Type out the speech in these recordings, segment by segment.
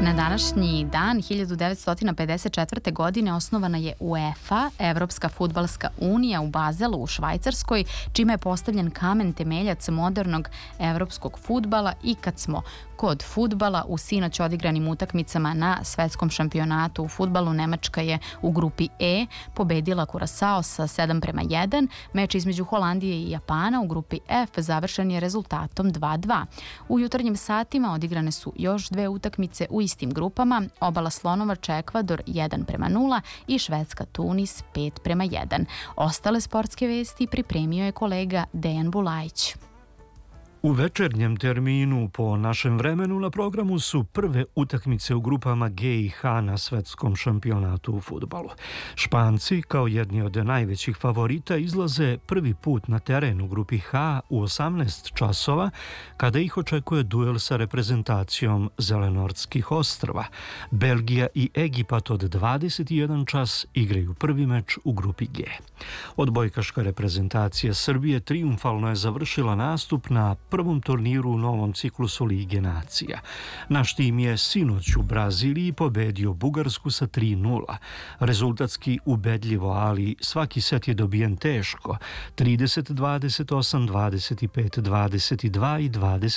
Na današnji dan 1954. godine osnovana je UEFA, Evropska fudbalska unija u Bazelu u Švajcarskoj, čime je postavljen kamen temeljac modernog evropskog fudbala. I kad smo kod fudbala, u sinoć odigranim utakmicama na svetskom šampionatu u fudbalu, Nemačka je u grupi E pobedila Kurasao sa 7:1. Meč između Holandije i Japana u grupi F završen je rezultatom 2:2. U jutarnjim satima odigrane su još dve utakmice u istim grupama: Obala Slonovača Ekvador 1:0 i Švedska Tunis 5:1. Ostale sportske vesti pripremio je kolega Dejan Bulajić. U večernjem terminu po našem vremenu na programu su prve utakmice u grupama G i H na svetskom šampionatu u fudbalu. Španci, kao jedni od najvećih favorita, izlaze prvi put na teren u grupi H u 18 časova, kada ih očekuje duel sa reprezentacijom Zelenortskih ostrva. Belgija i Egipat od 21 čas igraju prvi meč u grupi G. Odbojkaška reprezentacija Srbije trijumfalno je završila nastup na prvom turniru u novom ciklusu Lige nacija. Naš tim je sinoć u Braziliji pobedio Bugarsku sa 3:0. Rezultatski ubedljivo, ali svaki set je dobijen teško: 30-28, 25-22 i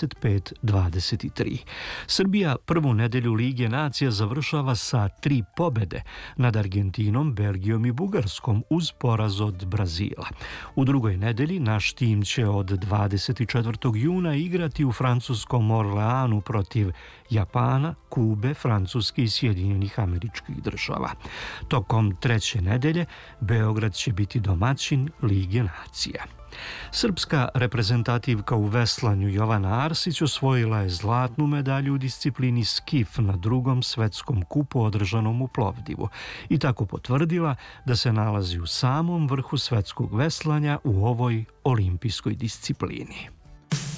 25-23. Srbija prvu nedelju Lige nacija završava sa 3 pobede nad Argentinom, Belgijom i Bugarskom uz poraz od Brazila. U drugoj nedelji naš tim će od 24. juna igrati u francuskom Orleanu protiv Japana, Kube, Francuske i Sjedinjenih Američkih Država. Tokom treće nedelje Beograd će biti domaćin Lige nacija. Srpska reprezentativka u veslanju Jovana Arsić osvojila je zlatnu medalju u disciplini skif na drugom svetskom kupu održanom u Plovdivu i tako potvrdila da se nalazi u samom vrhu svetskog veslanja u ovoj olimpijskoj disciplini.